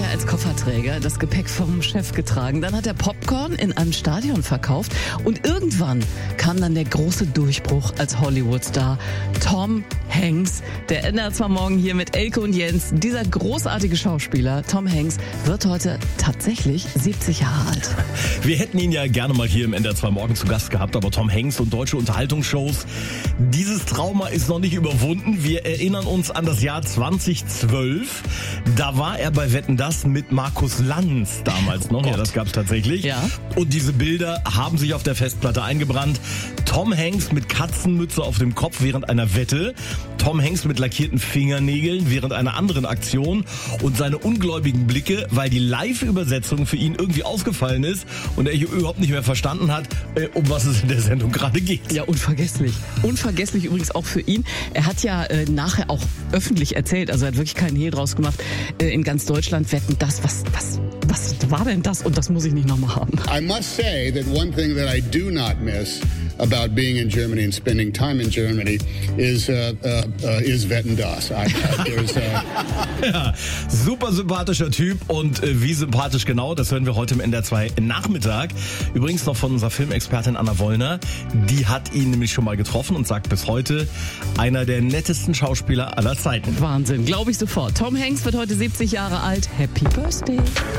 er als Kofferträger das Gepäck vom Chef getragen. Dann hat er Popcorn in einem Stadion verkauft. Und irgendwann kam dann der große Durchbruch als Hollywood-Star Tom Hanks. Der ändert zwar morgen hier mit Elke und Jens. Dieser großartige Schauspieler, Tom Hanks, wird heute tatsächlich 70 Jahre alt. Wir hätten ihn ja gerne mal hier im NDR 2 Morgen zu Gast gehabt, aber Tom Hanks und deutsche Unterhaltungsshows, dieses Trauma ist noch nicht überwunden. Wir erinnern uns an das Jahr 2012. Da war er bei Wetten, dass mit Markus Lanz damals noch. Ja, das gab's tatsächlich. Ja. Und diese Bilder haben sich auf der Festplatte eingebrannt. Tom Hanks mit Katzenmütze auf dem Kopf während einer Wette. Tom Hanks mit lackierten Fingernägeln während einer anderen Aktion. Und seine ungläubigen Blicke, weil die Live-Übersetzung für ihn irgendwie ausgefallen ist und er überhaupt nicht mehr verstanden hat, um was es in der Sendung gerade geht. Ja, unvergesslich. Unvergesslich übrigens auch für ihn. Er hat ja nachher auch öffentlich erzählt, also er hat wirklich keinen Hehl draus gemacht, in ganz Deutschland Wetten, das, was war denn das? Und das muss ich nicht nochmal haben. I must say that one thing that I do not miss about being in Germany and spending time in Germany is Wetten, dass. Ja, super sympathischer Typ und wie sympathisch genau, das hören wir heute im NDR 2 Nachmittag. Übrigens noch von unserer Filmexpertin Anna Wollner, die hat ihn nämlich schon mal getroffen und sagt bis heute, einer der nettesten Schauspieler aller Zeiten. Wahnsinn, glaube ich sofort. Tom Hanks wird heute 70 Jahre alt. Happy Birthday.